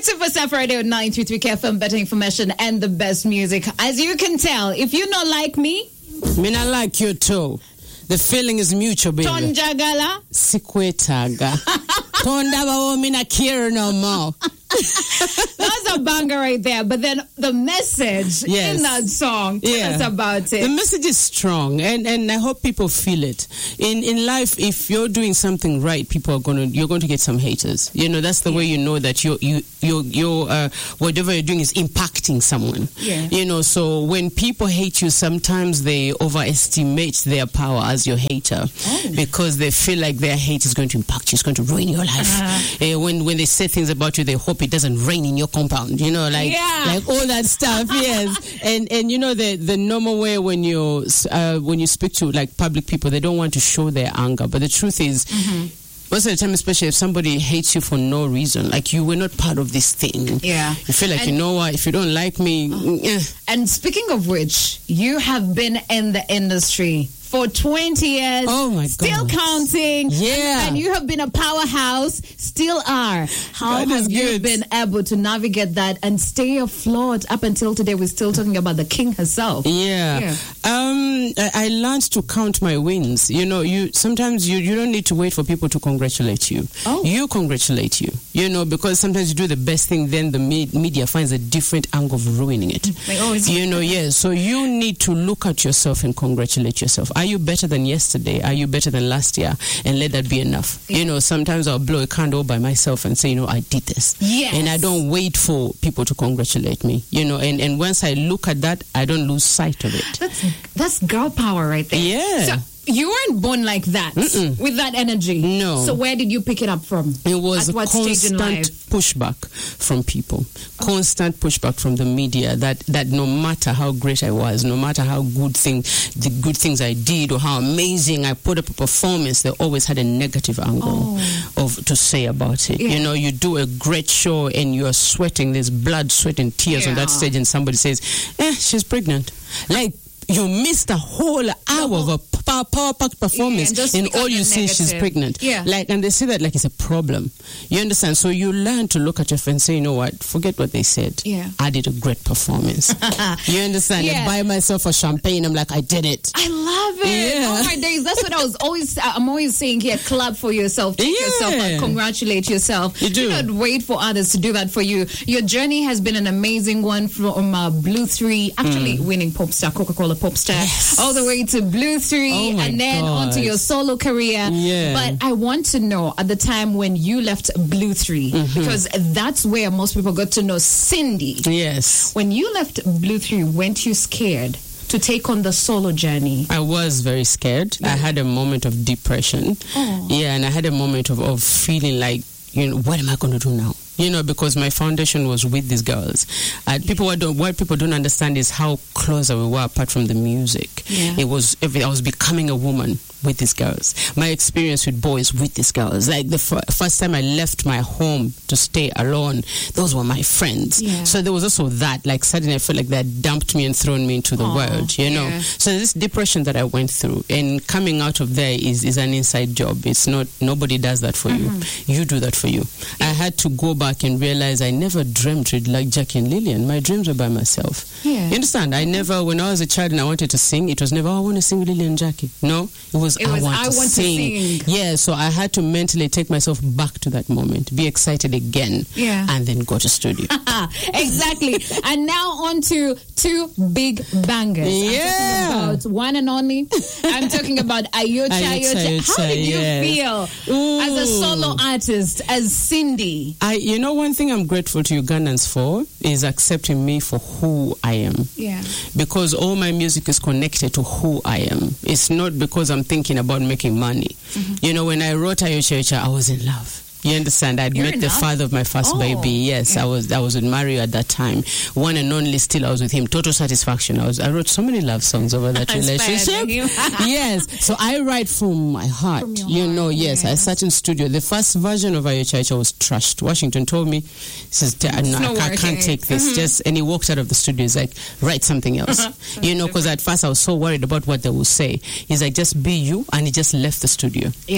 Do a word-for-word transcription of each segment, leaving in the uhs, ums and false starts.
Superstar Radio nine three three K F M, better information and the best music. As you can tell, if you not like me, me not like you too. The feeling is mutual, baby. Tonjagala. Sikwetaga. Tonda bawo me not care no more. That's a banger right there. But then the message yes. in that song, tell yeah. us about it. The message is strong, and, and I hope people feel it. In in life, if you're doing something right, people are gonna you're going to get some haters. You know, that's the yeah. way you know that you you you you uh whatever you're doing is impacting someone. Yeah. You know, so when people hate you, sometimes they overestimate their power as your hater oh. because they feel like their hate is going to impact you, it's going to ruin your life. Uh-huh. Uh, when when they say things about you, they hope it doesn't rain in your compound, you know, like yeah. like all that stuff. Yes. and and you know the the normal way when you uh, when you speak to like public people, they don't want to show their anger, but the truth is mm-hmm. most of the time, especially if somebody hates you for no reason, like you were not part of this thing. Yeah. You feel like, and, you know what, if you don't like me. Oh. Eh. And speaking of which, you have been in the industry for twenty years. Oh my God. Still counting. Yeah. And, and you have been a powerhouse, still are. How God have you good. been able to navigate that and stay afloat up until today? We're still talking about the king herself. Yeah. yeah. Um, I, I learned to count my wins. You know, you sometimes you, you don't need to wait for people to congratulate you. Oh. You congratulate you. You know, because sometimes you do the best thing, then the me- media finds a different angle of ruining it. Like, oh, you know, yes. Yeah, so you need to look at yourself and congratulate yourself. Are you better than yesterday? Are you better than last year? And let that be enough. Yeah. You know, sometimes I'll blow a candle by myself and say, you know, I did this. Yes. And I don't wait for people to congratulate me. You know, and, and once I look at that, I don't lose sight of it. That's that's girl power right there. Yeah. So you weren't born like that, Mm-mm. with that energy. No. So where did you pick it up from? It was At what constant stage in life? pushback from people. Oh. Constant pushback from the media that, that no matter how great I was, no matter how good thing, the good things I did or how amazing I put up a performance, they always had a negative angle oh. of to say about it. Yeah. You know, you do a great show and you're sweating, there's blood, sweat and tears yeah. on that stage, and somebody says, eh, she's pregnant. Like, you missed a whole hour of a power, power packed performance, yeah, and, and all you see is she's pregnant. Yeah. Like, and they see that like it's a problem. You understand? So you learn to look at your friend and say, you know what? Forget what they said. Yeah. I did a great performance. You understand? Yeah. I buy myself a champagne. I'm like, I did it. I love it. Yeah. Oh my days. That's what I was always. I'm always saying here: clap for yourself, take yeah. yourself out, congratulate yourself. You do. Do not wait for others to do that for you. Your journey has been an amazing one from uh, Blue Three, actually mm. winning Popstar, Coca-Cola Popstar. Yes. All the way to Blue Three, oh and then God. onto your solo career. Yeah. But I want to know at the time when you left Blue Three, mm-hmm. because that's where most people got to know Cindy. Yes. When you left Blue Three, weren't you scared to take on the solo journey? I was very scared. Yeah. I had a moment of depression. Oh. Yeah, and I had a moment of, of feeling like, you know, what am I going to do now? You know, because my foundation was with these girls. Uh, people what, don't, what people don't understand is how close we were apart from the music. Yeah. It was, I was becoming a woman with these girls. My experience with boys with these girls. Like the f- first time I left my home to stay alone, those were my friends. Yeah. So there was also that, like suddenly I felt like they had dumped me and thrown me into the Aww, world, you know. yeah. So this depression that I went through, and coming out of there is, is an inside job. It's not, nobody does that for mm-hmm. you. You do that for you. Yeah. I had to go back and realize I never dreamt with like Jackie and Lillian. My dreams were by myself. Yeah. You understand? I never, when I was a child and I wanted to sing, it was never, oh, I want to sing with Lillian and Jackie. No, it was, it I, was want, I to, want sing. to sing. Yeah, so I had to mentally take myself back to that moment, be excited again, yeah. and then go to studio. Exactly. And now on to two big bangers. Yeah. I'm talking about one and only. I'm talking about Ayocha Ayocha. Ayocha. How did you yes. feel Ooh. as a solo artist, as Cindy? I, you know, one thing I'm grateful to Ugandans for is accepting me for who I am. Yeah. Because all my music is connected to who I am. It's not because I'm thinking about making money. Mm-hmm. You know, when I wrote Ayocha Ayocha, I was in love. You understand? I'd You're met enough. the father of my first oh, baby. Yes, yeah. I was I was with Mario at that time. One and only still I was with him. Total satisfaction. I was I wrote so many love songs over that relationship. Yes. So I write from my heart. From your you heart, know, yes. yes. I sat in studio. The first version of Ayocha Ayocha was trashed. Washington told me, he says, no, I, I can't take this. Mm-hmm. Just and he walked out of the studio. He's like, write something else. You know, because at first I was so worried about what they would say. He's like, just be you, and he just left the studio. Yeah.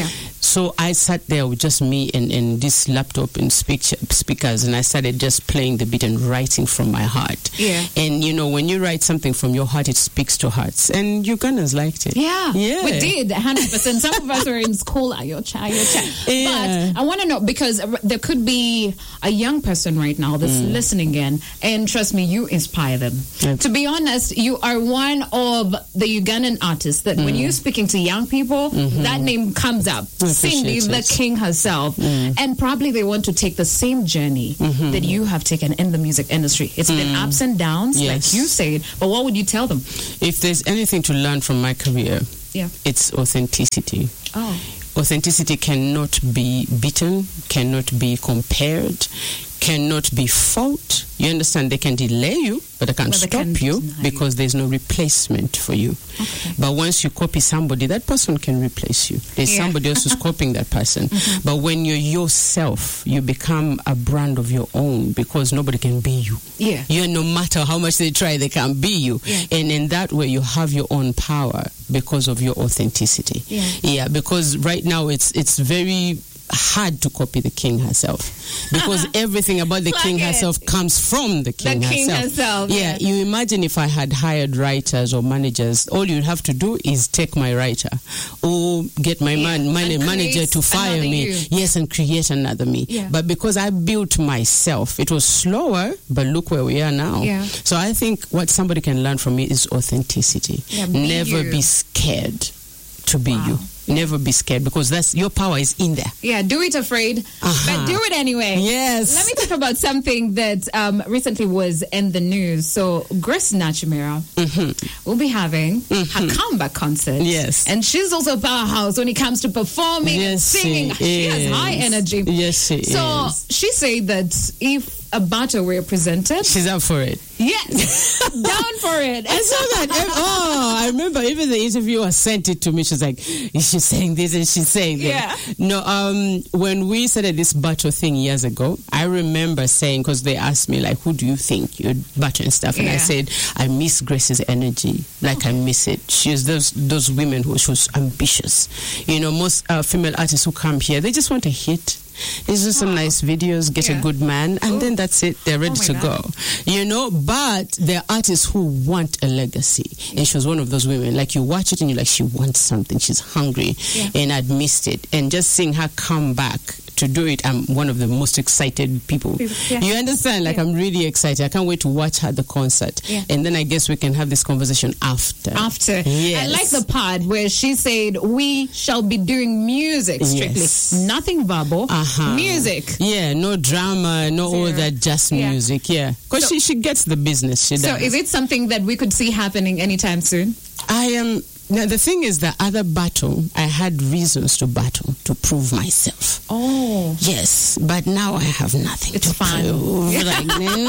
So I sat there with just me and, and this laptop and speak, speakers, and I started just playing the beat and writing from my heart. Yeah. And, you know, when you write something from your heart, it speaks to hearts. And Ugandans liked it. Yeah. Yeah. We did, one hundred percent. Some of us were in school, ayocha, ayocha. Yeah. But I want to know, because there could be a young person right now that's mm. listening in, and trust me, you inspire them. Yep. To be honest, you are one of the Ugandan artists that mm. when you're speaking to young people, mm-hmm. that name comes up. Cindy, it. the king herself. Mm. And probably they want to take the same journey mm-hmm. that you have taken in the music industry. It's mm. been ups and downs, yes. like you said, but what would you tell them? If there's anything to learn from my career, yeah. it's authenticity. Oh. Authenticity cannot be beaten, cannot be compared, cannot be fought. You understand? They can delay you, but they can't well, they stop can you deny. because there's no replacement for you. Okay. But once you copy somebody, that person can replace you. There's yeah. somebody else who's copying that person. Mm-hmm. But when you're yourself, you become a brand of your own because nobody can be you. Yeah. You no matter how much they try, they can't be you. Yeah. And in that way, you have your own power because of your authenticity. Yeah. Yeah, because right now it's it's very hard to copy the king herself because everything about the Plug king it. herself comes from the king the herself. king herself. Yeah, yeah. you imagine if I had hired writers or managers, all you'd have to do is take my writer or get my Yeah. man, man And manager to fire another me. you. Yes, and create another me. Yeah. But because I built myself, it was slower, but look where we are now. Yeah. So I think what somebody can learn from me is authenticity. Yeah, be Never you. be scared to be Wow. you. Never be scared because that's your power is in there. Yeah, do it afraid, Uh-huh. but do it anyway. Yes. Let me talk about something that um, recently was in the news. So Grace Nachimera Mm-hmm. will be having Mm-hmm. her comeback concert. Yes. And she's also a powerhouse when it comes to performing, Yes, singing. she She has is. high energy. Yes, she so is. she said that if a battle were presented, She's up for it. yes, down for it. I saw that. Oh, I remember even the interviewer sent it to me. She's like, she's saying this and she's saying that. Yeah. No, um, when we started this battle thing years ago, I remember saying, because they asked me, like, who do you think you'd battle and stuff? And Yeah. I said, I miss Grace's energy. Like, I miss it. She's those those women who she was ambitious. You know, most uh, female artists who come here, they just want a hit. They do some nice videos, get Yeah. a good man, and Ooh. then that's it. They're ready Oh my to God. go. You know, but there are artists who want a legacy. And she was one of those women. Like, you watch it and you're like, she wants something. She's hungry. Yeah. And I'd missed it. And just seeing her come back to do it, I'm one of the most excited people. Yeah. You understand? Like, Yeah. I'm really excited. I can't wait to watch her at the concert. Yeah. And then I guess we can have this conversation after. After. Yes. I like the part where she said, we shall be doing music strictly. Yes. Nothing verbal. Uh-huh. Music. Yeah, no drama, no all Zero. that, just Yeah. music. Yeah. Because So- she, she gets the business. She So does. is it something that we could see happening anytime soon? I am. Now, the thing is, the other battle, I had reasons to battle, to prove myself. Oh. Yes, but now I have nothing It's to fun. prove. Like,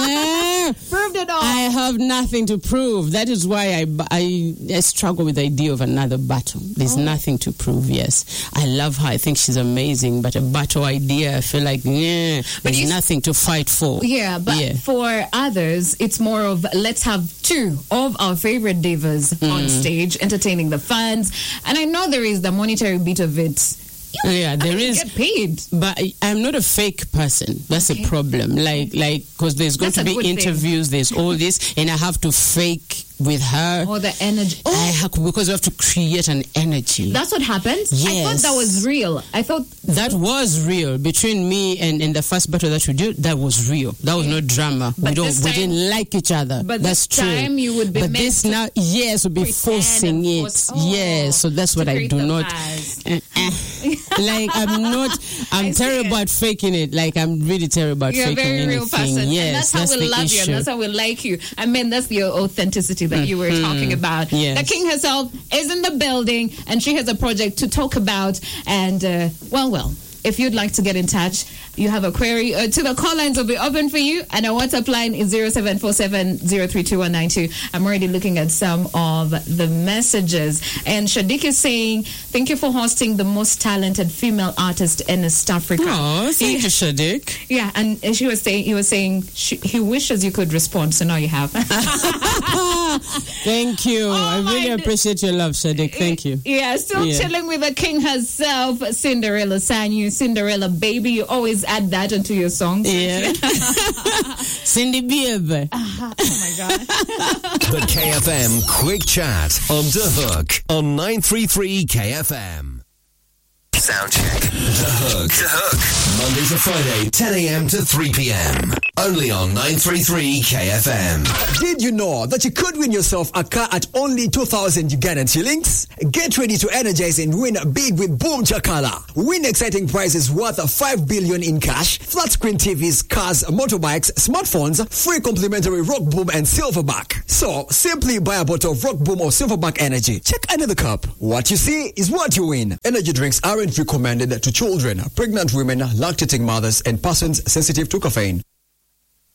nah, Proved it all. I have nothing to prove. That is why I, I, I struggle with the idea of another battle. There's Oh. nothing to prove, yes. I love her. I think she's amazing. But a battle idea, I feel like, yeah, But there's you s- nothing to fight for. Yeah, but Yeah. for others, it's more of let's have two of our favorite divas on stage entertaining the fans. And I know there is the monetary bit of it. You Yeah, there actually is. get paid. But I, I'm not a fake person. That's Okay. a problem. Like, like, because there's going That's a to good be thing. interviews. There's all this, and I have to fake with her. Or the energy. I Oh, have, because we have to create an energy. that's what happened? I thought Yes. that was real. I thought That was real between me and, and the first battle that we did. That was real. That was no drama. But we don't. this We time- didn't like each other. But that's this true. time you would be But meant this to now, yes, we'll be pretend forcing and it. force- oh, yes. So that's to what I create do the not. buzz. Eh, eh. Like, I'm not. I'm I see terrible it. at faking it. Like, I'm really terrible at You're a faking very anything. real person. Yes, and that's how we the love issue. you. And that's how we like you. I mean, that's the authenticity that you were talking about. Yes. The king herself is in the building and she has a project to talk about. And, uh, well, well, if you'd like to get in touch, you have a query, uh, to the call lines will be open for you, and our WhatsApp line is zero seven four seven zero three two one nine two. I'm already looking at some of the messages. And Shadik is saying, thank you for hosting the most talented female artist in East Africa. Oh, thank you, Shadik. Yeah, and she was saying, he was saying she, he wishes you could respond, so now you have. Thank you. Oh, I really appreciate your love, Shadik. Thank you. Yeah, still yeah. chilling with the king herself, Cinderella Sanyu, Cinderella baby. You always add that into your songs. Yeah. Cindy Baby. Uh, oh my God. The K F M Quick Chat on The Hook on nine three three K F M. Sound check. The Hook. The Hook. Monday to Friday, ten a.m. to three p.m. Only on nine three three K F M. Did you know that you could win yourself a car at only two thousand Ugandan shillings? Get ready to energize and win big with Boom Chakala. Win exciting prizes worth five billion in cash, flat screen T Vs, cars, motorbikes, smartphones, free complimentary Rock Boom and Silverback. So simply buy a bottle of Rock Boom or Silverback Energy. Check under the cup. What you see is what you win. Energy drinks aren't recommended to children, pregnant women, lactating mothers, and persons sensitive to caffeine.